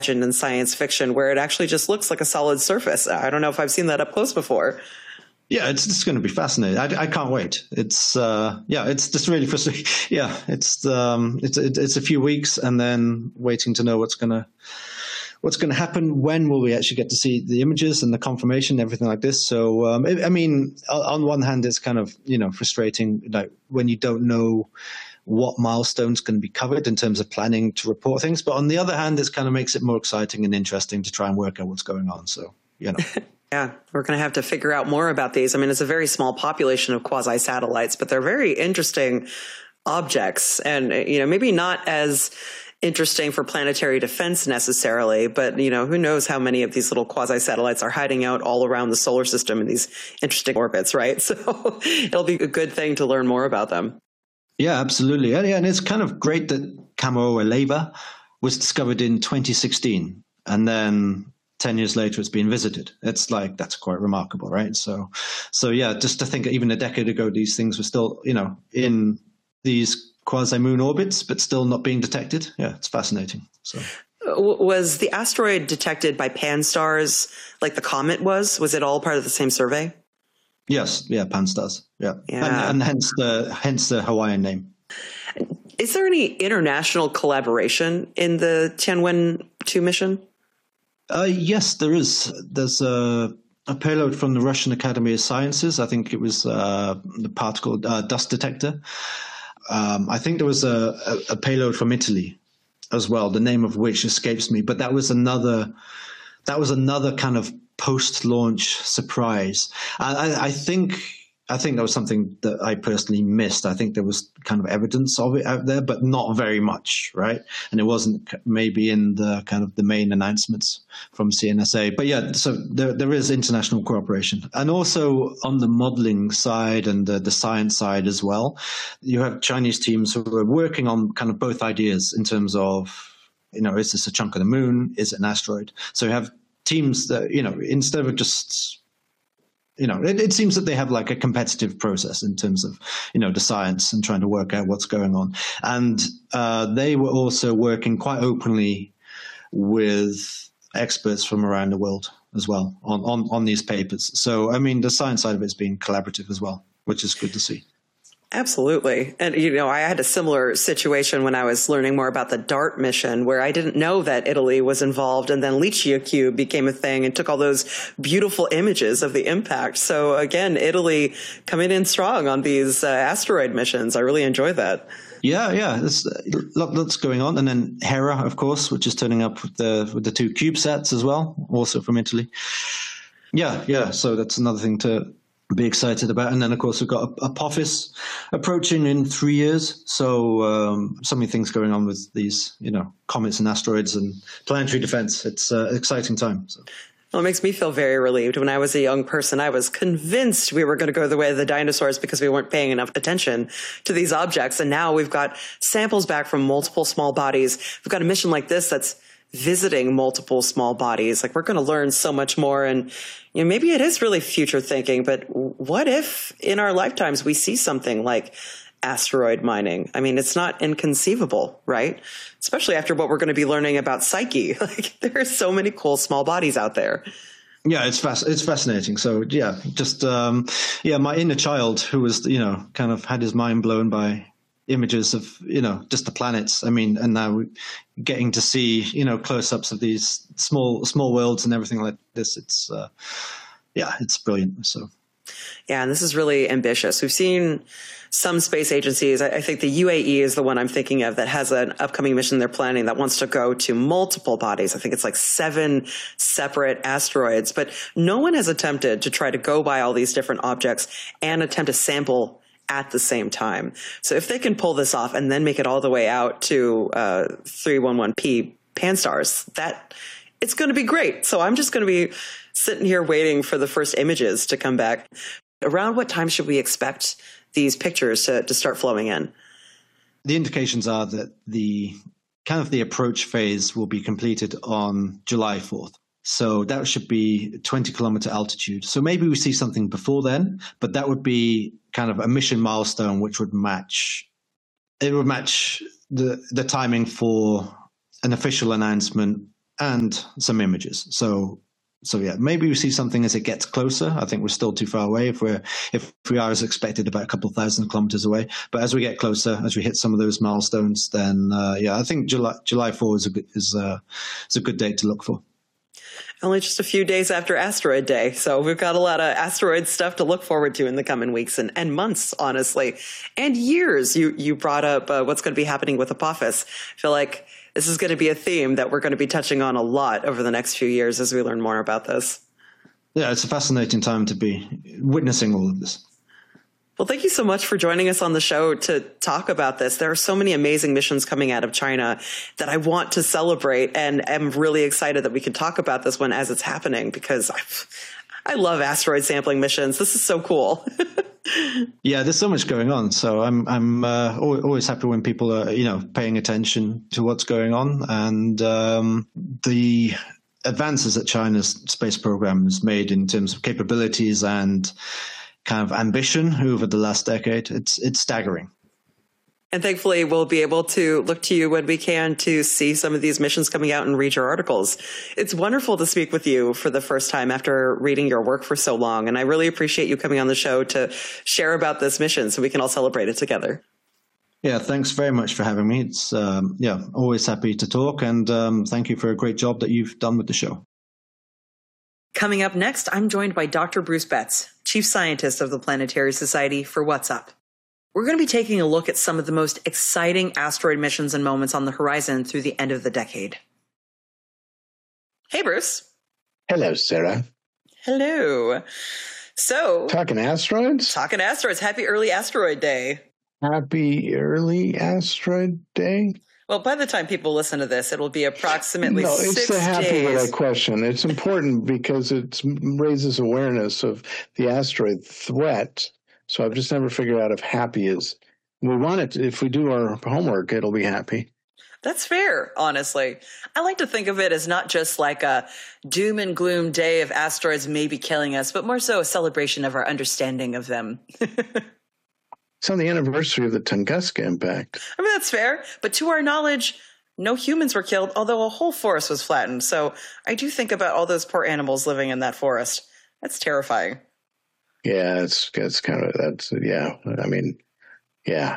in science fiction where it actually just looks like a solid surface. I don't know if I've seen that up close before. Yeah, it's going to be fascinating. I can't wait. It's it's just really frustrating. Yeah, it's a few weeks and then waiting to know what's going to happen. When will we actually get to see the images and the confirmation, everything like this? So, I mean, on one hand, it's kind of, frustrating, like when you don't know what milestones can be covered in terms of planning to report things. But on the other hand, it kind of makes it more exciting and interesting to try and work out what's going on. So, Yeah, we're going to have to figure out more about these. I mean, it's a very small population of quasi-satellites, but they're very interesting objects and, maybe not as interesting for planetary defense necessarily, but, who knows how many of these little quasi-satellites are hiding out all around the solar system in these interesting orbits, right? So it'll be a good thing to learn more about them. Yeah, absolutely. Yeah, and it's kind of great that Kamoa-Eleva was discovered in 2016 and then 10 years later, it's been visited. It's like, that's quite remarkable, right? So yeah, just to think even a decade ago, these things were still, in these quasi-moon orbits, but still not being detected. Yeah, it's fascinating. So, was the asteroid detected by Pan-STARRS like the comet was? Was it all part of the same survey? Yes, yeah, Pan-STARRS. Yeah. And hence the Hawaiian name. Is there any international collaboration in the Tianwen-2 mission? Yes, there is. There's a payload from the Russian Academy of Sciences. I think it was the particle dust detector. I think there was a payload from Italy as well, the name of which escapes me. But that was another kind of post-launch surprise. I think that was something that I personally missed. I think there was kind of evidence of it out there, but not very much, right? And it wasn't maybe in the kind of the main announcements from CNSA. But yeah, so there is international cooperation. And also on the modeling side and the science side as well, you have Chinese teams who are working on kind of both ideas in terms of, is this a chunk of the moon? Is it an asteroid? So you have teams that, instead of just it seems that they have like a competitive process in terms of, the science and trying to work out what's going on. And they were also working quite openly with experts from around the world as well on these papers. So, I mean, the science side of it's been collaborative as well, which is good to see. Absolutely. And, I had a similar situation when I was learning more about the DART mission where I didn't know that Italy was involved. And then LiCiAQ became a thing and took all those beautiful images of the impact. So again, Italy coming in strong on these asteroid missions. I really enjoy that. Yeah. There's lots going on. And then Hera, of course, which is turning up with the two CubeSats as well, also from Italy. Yeah. So that's another thing to be excited about. And then, of course, we've got Apophis approaching in 3 years. So so many things going on with these, comets and asteroids and planetary defense. It's an exciting time. So. Well, it makes me feel very relieved. When I was a young person, I was convinced we were going to go the way of the dinosaurs because we weren't paying enough attention to these objects. And now we've got samples back from multiple small bodies. We've got a mission like this that's visiting multiple small bodies. Like, we're going to learn so much more. And maybe it is really future thinking, but what if in our lifetimes we see something like asteroid mining? I mean, it's not inconceivable, right? Especially after what we're going to be learning about Psyche. Like, there are so many cool small bodies out there. Yeah, it's fascinating. So yeah, just my inner child who was kind of had his mind blown by images of just the planets. I mean, and now getting to see close-ups of these small worlds and everything like this. It's it's brilliant. So yeah, and this is really ambitious. We've seen some space agencies. I think the UAE is the one I'm thinking of that has an upcoming mission they're planning that wants to go to multiple bodies. I think it's like 7 separate asteroids, but no one has attempted to try to go by all these different objects and attempt to sample at the same time. So if they can pull this off and then make it all the way out to 311P Pan-STARRS, it's going to be great. So I'm just going to be sitting here waiting for the first images to come back. Around what time should we expect these pictures to start flowing in? The indications are that the approach phase will be completed on July 4th. So that should be 20-kilometer altitude. So maybe we see something before then, but that would be kind of a mission milestone, which would match. It would match the timing for an official announcement and some images. So yeah, maybe we see something as it gets closer. I think we're still too far away if we are as expected about a couple of thousand kilometers away. But as we get closer, as we hit some of those milestones, then I think July 4 is a good date to look for. Only just a few days after Asteroid Day. So we've got a lot of asteroid stuff to look forward to in the coming weeks and months, honestly, and years. You brought up what's going to be happening with Apophis. I feel like this is going to be a theme that we're going to be touching on a lot over the next few years as we learn more about this. Yeah, it's a fascinating time to be witnessing all of this. Well, thank you so much for joining us on the show to talk about this. There are so many amazing missions coming out of China that I want to celebrate, and I'm really excited that we can talk about this one as it's happening because I love asteroid sampling missions. This is so cool. Yeah, there's so much going on. So I'm always happy when people are paying attention to what's going on, and the advances that China's space program has made in terms of capabilities and kind of ambition over the last decade, it's staggering. And thankfully, we'll be able to look to you when we can to see some of these missions coming out and read your articles. It's wonderful to speak with you for the first time after reading your work for so long. And I really appreciate you coming on the show to share about this mission so we can all celebrate it together. Yeah, thanks very much for having me. It's always happy to talk. And thank you for a great job that you've done with the show. Coming up next, I'm joined by Dr. Bruce Betts, Chief Scientist of the Planetary Society for What's Up. We're going to be taking a look at some of the most exciting asteroid missions and moments on the horizon through the end of the decade. Hey, Bruce. Hello, Sarah. Hello. So, talking asteroids? Talking asteroids. Happy early asteroid day. Happy early asteroid day? Well, by the time people listen to this, it'll be approximately 6 days. It's the happy that I question. It's important because it raises awareness of the asteroid threat. So I've just never figured out if happy is. We want it. If we do our homework, it'll be happy. That's fair, honestly. I like to think of it as not just like a doom and gloom day of asteroids maybe killing us, but more so a celebration of our understanding of them. It's on the anniversary of the Tunguska impact. I mean, that's fair. But to our knowledge, no humans were killed, although a whole forest was flattened. So I do think about all those poor animals living in that forest. That's terrifying. Yeah, it's kind of, yeah. I mean, yeah.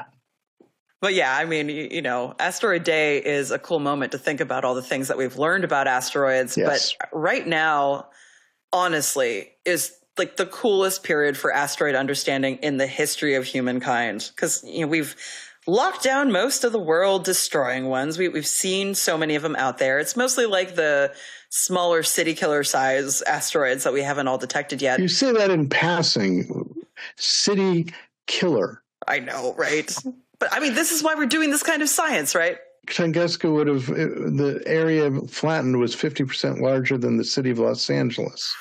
But yeah, I mean, Asteroid Day is a cool moment to think about all the things that we've learned about asteroids. Yes. But right now, honestly, is like the coolest period for asteroid understanding in the history of humankind. Because, we've locked down most of the world, destroying ones. We've seen so many of them out there. It's mostly like the smaller city killer size asteroids that we haven't all detected yet. You say that in passing. City killer. I know, right? But I mean, this is why we're doing this kind of science, right? Tunguska the area flattened was 50% larger than the city of Los Angeles.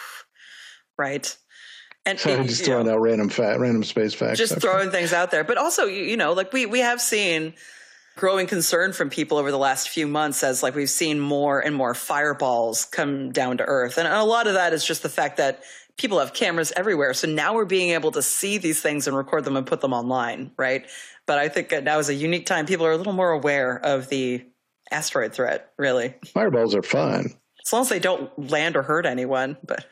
Right. And so just throwing out random space facts. Just throwing things out there. But also, like we have seen growing concern from people over the last few months as like we've seen more and more fireballs come down to Earth. And a lot of that is just the fact that people have cameras everywhere. So now we're being able to see these things and record them and put them online, right? But I think now is a unique time. People are a little more aware of the asteroid threat, really. Fireballs are fun. As long as they don't land or hurt anyone. But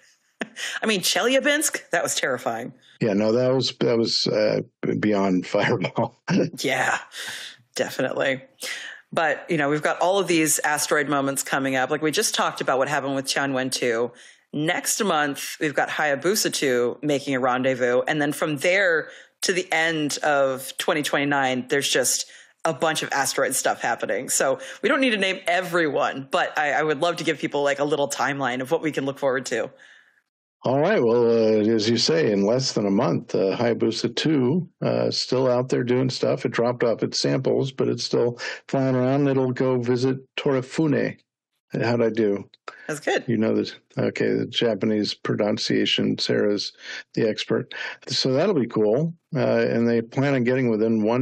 I mean, Chelyabinsk, that was terrifying. Yeah, no, that was beyond fireball. Yeah, definitely. But, we've got all of these asteroid moments coming up. Like we just talked about what happened with Tianwen-2. Next month, we've got Hayabusa 2 making a rendezvous. And then from there to the end of 2029, there's just a bunch of asteroid stuff happening. So we don't need to name everyone, but I would love to give people like a little timeline of what we can look forward to. All right. Well, as you say, in less than a month, Hayabusa 2 still out there doing stuff. It dropped off its samples, but it's still flying around. It'll go visit Torifune. How'd I do? That's good. You know that. Okay, the Japanese pronunciation. Sarah's the expert. So that'll be cool. And they plan on getting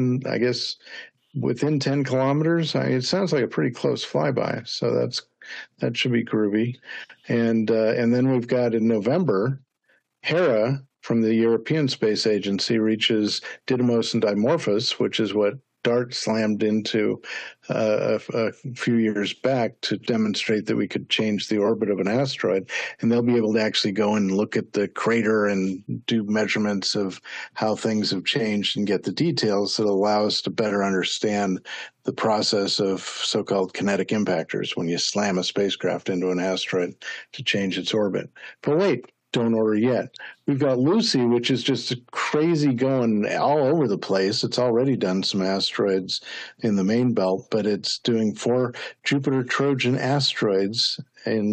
within 10 kilometers. It sounds like a pretty close flyby. So that should be groovy. And then we've got in November, Hera from the European Space Agency reaches Didymos and Dimorphos, which is what dart slammed into a few years back to demonstrate that we could change the orbit of an asteroid, and they'll be able to actually go and look at the crater and do measurements of how things have changed and get the details that allow us to better understand the process of so-called kinetic impactors when you slam a spacecraft into an asteroid to change its orbit. But wait, don't order yet. We've got Lucy, which is just crazy going all over the place. It's already done some asteroids in the main belt, but it's doing 4 Jupiter Trojan asteroids in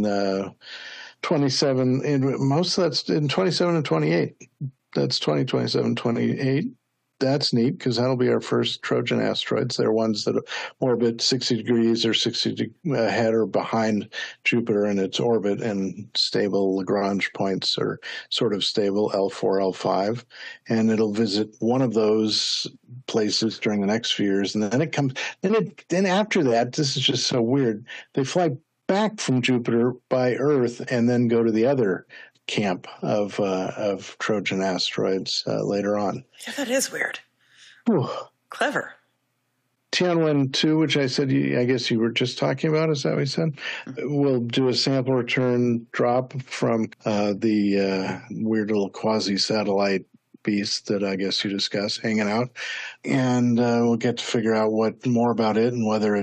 27. Most of that's in 27 and 28. That's 2027, 28. That's neat because that'll be our first Trojan asteroids. They're ones that orbit 60 degrees or 60 ahead or behind Jupiter in its orbit, and stable Lagrange points are sort of stable, L4, L5. And it'll visit one of those places during the next few years. And then it comes, then after that, this is just so weird. They fly back from Jupiter by Earth and then go to the other camp of Trojan asteroids later on. Yeah, that is weird. Whew. Clever. Tianwen-2, which I said, I guess you were just talking about, is that what you said? We'll do a sample return drop from the weird little quasi-satellite beast that I guess you discussed, hanging out. And we'll get to figure out more about it and where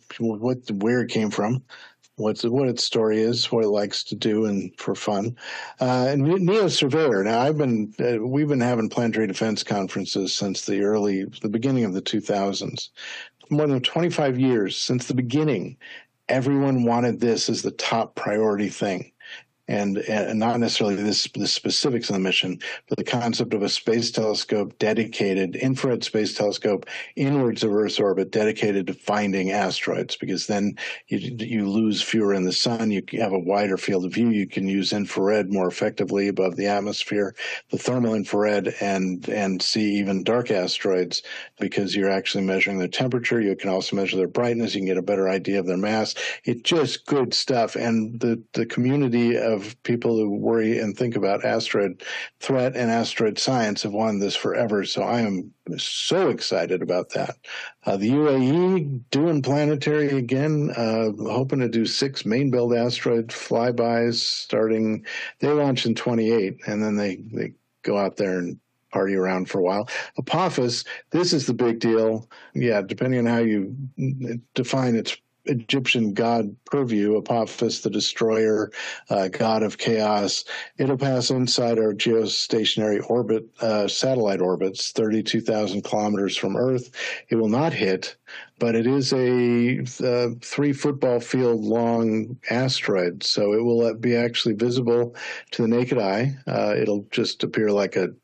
it came from. What its story is, what it likes to do, and for fun. And Neo Surveyor. Now, we've been having planetary defense conferences since the beginning of the 2000s. More than 25 years since the beginning, everyone wanted this as the top priority thing. And not necessarily the specifics of the mission, but the concept of a space telescope dedicated, infrared space telescope inwards of Earth's orbit, dedicated to finding asteroids, because then you lose fewer in the sun, you have a wider field of view, you can use infrared more effectively above the atmosphere, the thermal infrared, and see even dark asteroids, because you're actually measuring their temperature. You can also measure their brightness, you can get a better idea of their mass. It's just good stuff, and the community of people who worry and think about asteroid threat and asteroid science have wanted this forever. So I am so excited about that. The UAE doing planetary again, hoping to do 6 main belt asteroid flybys starting. They launch in 28, and then they go out there and party around for a while. Apophis, this is the big deal. Yeah, depending on how you define its Egyptian god purview, Apophis, the destroyer, god of chaos. It'll pass inside our geostationary orbit, satellite orbits, 32,000 kilometers from Earth. It will not hit, but it is a 3 football field long asteroid, so it will be actually visible to the naked eye. It'll just appear like a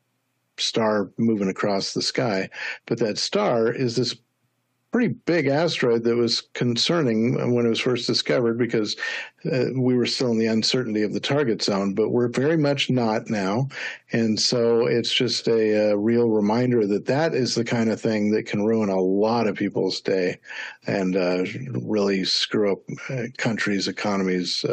star moving across the sky, but that star is this pretty big asteroid that was concerning when it was first discovered, because we were still in the uncertainty of the target zone, but we're very much not now. And so it's just a real reminder that is the kind of thing that can ruin a lot of people's day and really screw up countries' economies.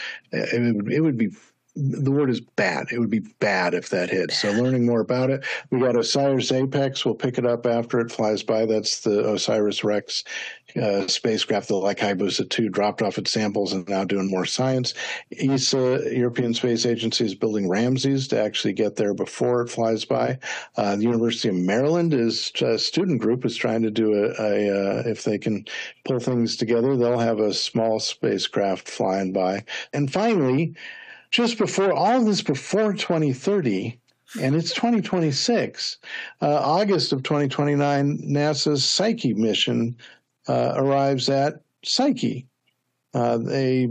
It would be, the word is bad. It would be bad if that hit. So learning more about it. We got Osiris Apex. We'll pick it up after it flies by. That's the OSIRIS-REx spacecraft that, like Hayabusa 2, dropped off its samples and now doing more science. ESA, European Space Agency, is building Ramses to actually get there before it flies by. The University of Maryland student group is trying to do if they can pull things together, they'll have a small spacecraft flying by. And finally, just before all this, before 2030, and it's 2026, August of 2029, NASA's Psyche mission arrives at Psyche, a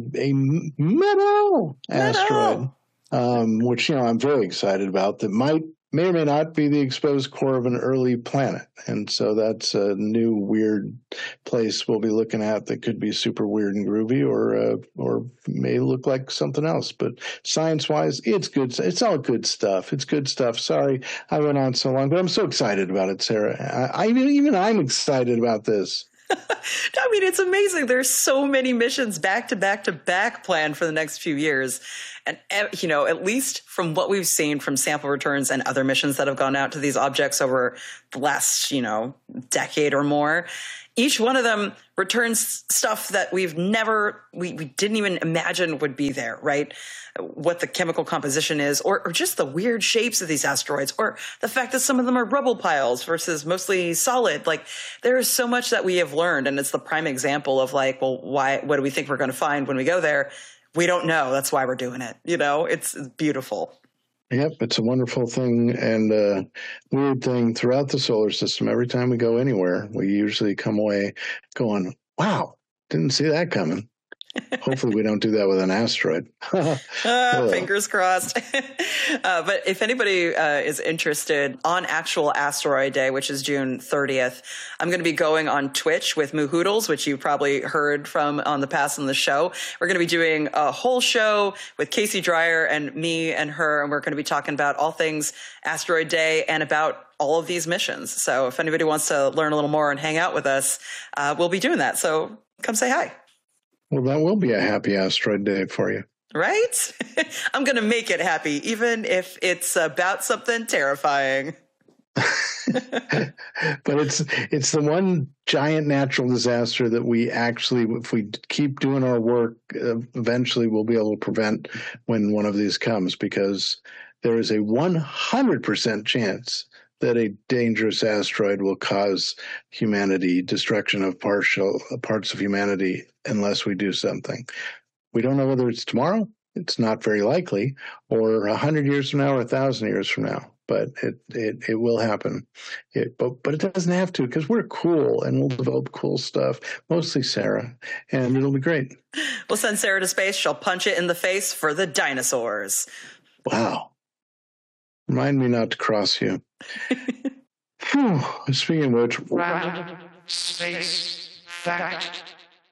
metal asteroid, which I'm very excited about, that may or may not be the exposed core of an early planet. And so that's a new weird place we'll be looking at that could be super weird and groovy, or may look like something else. But science-wise, it's good. It's all good stuff. It's good stuff. Sorry I went on so long, but I'm so excited about it, Sarah. Even I'm excited about this. I mean, it's amazing. There's so many missions back to back to back planned for the next few years. And, at least from what we've seen from sample returns and other missions that have gone out to these objects over the last, decade or more, each one of them returns stuff that we didn't even imagine would be there, right? What the chemical composition is, or just the weird shapes of these asteroids, or the fact that some of them are rubble piles versus mostly solid. Like, there is so much that we have learned, and it's the prime example of what do we think we're going to find when we go there? We don't know. That's why we're doing it. It's beautiful. Yep, it's a wonderful thing and a weird thing throughout the solar system. Every time we go anywhere, we usually come away going, wow, didn't see that coming. Hopefully we don't do that with an asteroid. Fingers crossed. But if anybody is interested, on actual asteroid day, which is June 30th, I'm going to be going on Twitch with Moo Hoodles, which you've probably heard from on the past on the show. We're going to be doing a whole show with Casey Dreyer and me and her, and we're going to be talking about all things asteroid day and about all of these missions. So if anybody wants to learn a little more and hang out with us, we'll be doing that. So come say hi. Well, that will be a happy asteroid day for you. Right? I'm going to make it happy, even if it's about something terrifying. But it's the one giant natural disaster that we actually, if we keep doing our work, eventually we'll be able to prevent when one of these comes, because there is a 100% chance that a dangerous asteroid will cause destruction of parts of humanity unless we do something. We don't know whether it's tomorrow. It's not very likely, or 100 years from now, or 1,000 years from now. But it will happen. But it doesn't have to, because we're cool and we'll develop cool stuff. Mostly Sarah, and it'll be great. We'll send Sarah to space. She'll punch it in the face for the dinosaurs. Wow. Remind me not to cross you. Whew. Speaking of which, Random space fact.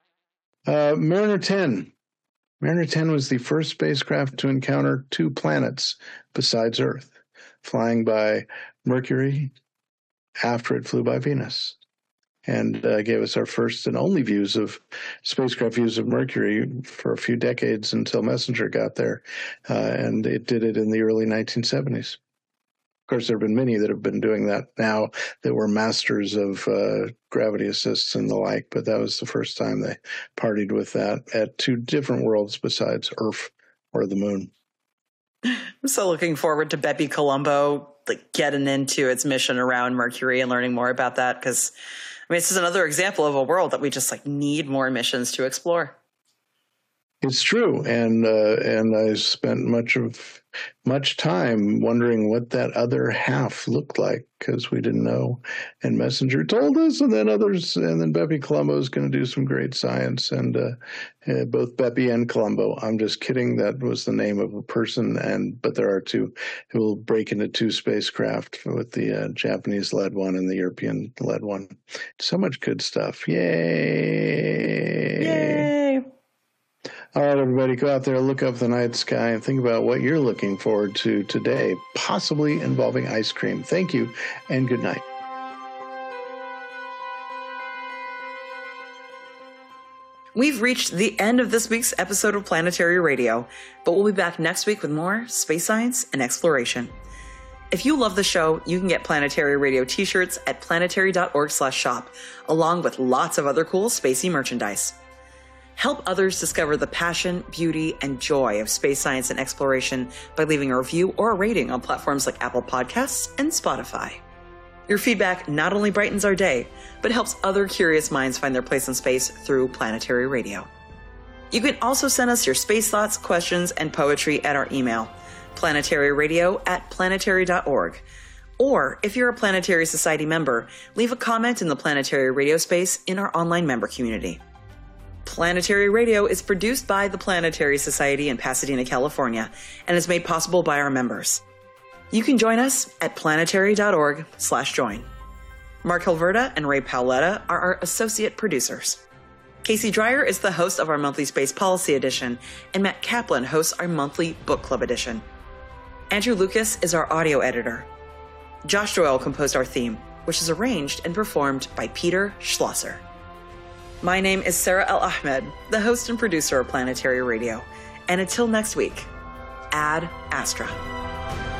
Mariner 10. Mariner 10 was the first spacecraft to encounter two planets besides Earth, flying by Mercury after it flew by Venus, and gave us our first and only spacecraft views of Mercury for a few decades until Messenger got there, and it did it in the early 1970s. Of course, there have been many that have been doing that now that were masters of gravity assists and the like, but that was the first time they partied with that at two different worlds besides Earth or the moon. I'm so looking forward to Bepi Colombo getting into its mission around Mercury and learning more about that, because this is another example of a world that we just need more missions to explore. It's true, and I spent much time wondering what that other half looked like, because we didn't know, and Messenger told us, and then Bepi Colombo is going to do some great science, and both Bepi and Colombo. I'm just kidding. That was the name of a person, but there are two who will break into two spacecraft with the Japanese-led one and the European-led one. So much good stuff! Yay! Yay! All right, everybody, go out there, look up the night sky, and think about what you're looking forward to today, possibly involving ice cream. Thank you, and good night. We've reached the end of this week's episode of Planetary Radio, but we'll be back next week with more space science and exploration. If you love the show, you can get Planetary Radio t-shirts at planetary.org/shop, along with lots of other cool spacey merchandise. Help others discover the passion, beauty, and joy of space science and exploration by leaving a review or a rating on platforms like Apple Podcasts and Spotify. Your feedback not only brightens our day, but helps other curious minds find their place in space through Planetary Radio. You can also send us your space thoughts, questions, and poetry at our email, planetaryradio@planetary.org. Or, if you're a Planetary Society member, leave a comment in the Planetary Radio space in our online member community. Planetary Radio is produced by the Planetary Society in Pasadena, California, and is made possible by our members. You can join us at planetary.org/join. Mark Hilverda and Ray Paoletta are our associate producers. Casey Dreyer is the host of our monthly Space Policy Edition, and Matt Kaplan hosts our monthly Book Club Edition. Andrew Lucas is our audio editor. Josh Doyle composed our theme, which is arranged and performed by Peter Schlosser. My name is Sarah El Ahmed, the host and producer of Planetary Radio. And until next week, Ad Astra.